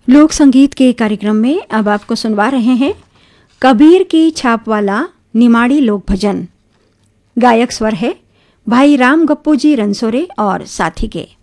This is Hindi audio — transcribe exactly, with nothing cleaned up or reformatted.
लोक संगीत के कार्यक्रम में अब आपको सुनवा रहे हैं कबीर की छाप वाला निमाड़ी लोक भजन। गायक स्वर है भाई राम गप्पू जी रनसोरे और साथी के।